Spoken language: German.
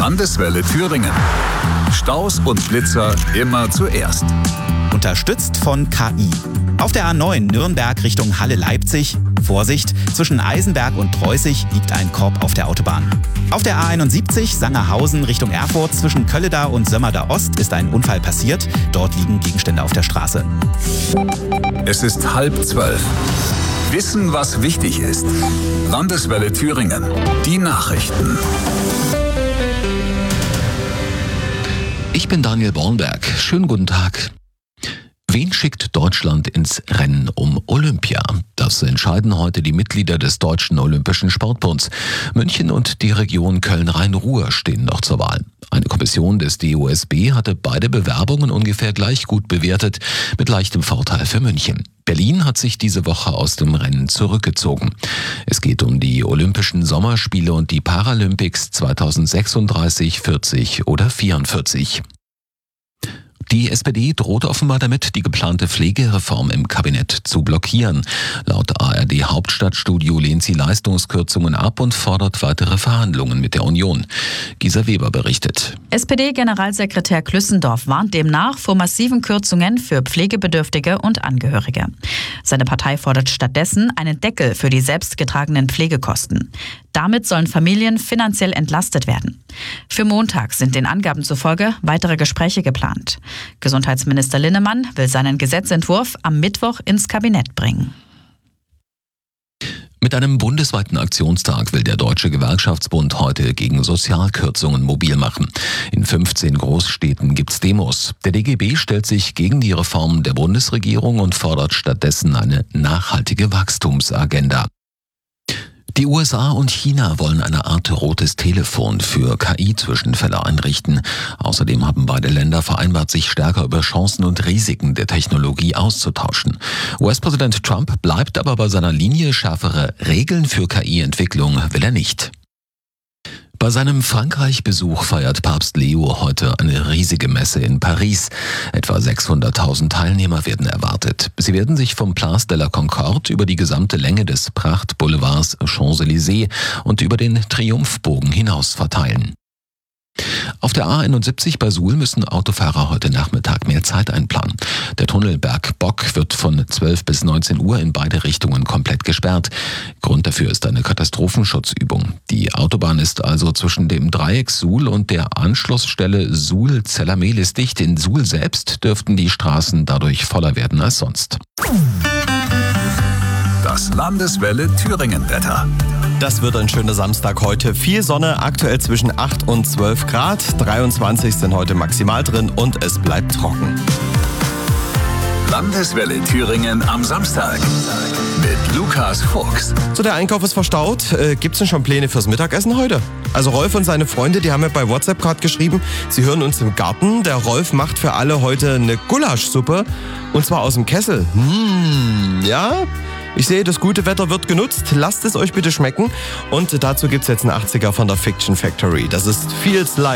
Landeswelle Thüringen. Staus und Blitzer immer zuerst. Unterstützt von KI. Auf der A9 Nürnberg Richtung Halle-Leipzig. Vorsicht, zwischen Eisenberg und Preußig liegt ein Korb auf der Autobahn. Auf der A71 Sangerhausen Richtung Erfurt zwischen Kölleda und Sömmerda Ost ist ein Unfall passiert. Dort liegen Gegenstände auf der Straße. Es ist 11:30. Wissen, was wichtig ist. Landeswelle Thüringen. Die Nachrichten. Ich bin Daniel Bornberg. Schönen guten Tag. Wen schickt Deutschland ins Rennen um Olympia? Das entscheiden heute die Mitglieder des Deutschen Olympischen Sportbunds. München und die Region Köln-Rhein-Ruhr stehen noch zur Wahl. Eine Kommission des DOSB hatte beide Bewerbungen ungefähr gleich gut bewertet, mit leichtem Vorteil für München. Berlin hat sich diese Woche aus dem Rennen zurückgezogen. Es geht um die Olympischen Sommerspiele und die Paralympics 2036, 40 oder 44. Die SPD droht offenbar damit, die geplante Pflegereform im Kabinett zu blockieren. Laut ARD-Hauptstadtstudio lehnt sie Leistungskürzungen ab und fordert weitere Verhandlungen mit der Union. Gisa Weber berichtet. SPD-Generalsekretär Klüssendorf warnt demnach vor massiven Kürzungen für Pflegebedürftige und Angehörige. Seine Partei fordert stattdessen einen Deckel für die selbstgetragenen Pflegekosten. Damit sollen Familien finanziell entlastet werden. Für Montag sind den Angaben zufolge weitere Gespräche geplant. Gesundheitsminister Linnemann will seinen Gesetzentwurf am Mittwoch ins Kabinett bringen. Mit einem bundesweiten Aktionstag will der Deutsche Gewerkschaftsbund heute gegen Sozialkürzungen mobil machen. In 15 Großstädten gibt's Demos. Der DGB stellt sich gegen die Reformen der Bundesregierung und fordert stattdessen eine nachhaltige Wachstumsagenda. Die USA und China wollen eine Art rotes Telefon für KI-Zwischenfälle einrichten. Außerdem haben beide Länder vereinbart, sich stärker über Chancen und Risiken der Technologie auszutauschen. US-Präsident Trump bleibt aber bei seiner Linie, schärfere Regeln für KI-Entwicklung will er nicht. Bei seinem Frankreich-Besuch feiert Papst Leo heute eine riesige Messe in Paris. Etwa 600.000 Teilnehmer werden erwartet. Sie werden sich vom Place de la Concorde über die gesamte Länge des Prachtboulevards Champs-Élysées und über den Triumphbogen hinaus verteilen. Auf der A71 bei Suhl müssen Autofahrer heute Nachmittag mehr Zeit einplanen. Der Tunnel Bergbock wird von 12 bis 19 Uhr in beide Richtungen komplett gesperrt. Grund dafür ist eine Katastrophenschutzübung. Die Autobahn ist also zwischen dem Dreieck Suhl und der Anschlussstelle Suhl-Zellermelis dicht. In Suhl selbst dürften die Straßen dadurch voller werden als sonst. Das Landeswelle Thüringen-Wetter. Das wird ein schöner Samstag heute. Viel Sonne, aktuell zwischen 8 und 12 Grad. 23 sind heute maximal drin und es bleibt trocken. Landeswelle Thüringen am Samstag mit Lukas Fuchs. So, der Einkauf ist verstaut. Gibt's denn schon Pläne fürs Mittagessen heute? Also Rolf und seine Freunde, die haben mir bei WhatsApp gerade geschrieben, sie hören uns im Garten. Der Rolf macht für alle heute eine Gulaschsuppe und zwar aus dem Kessel. Ja? Ich sehe, das gute Wetter wird genutzt. Lasst es euch bitte schmecken. Und dazu gibt's jetzt einen 80er von der Fiction Factory. Das ist Feels Like.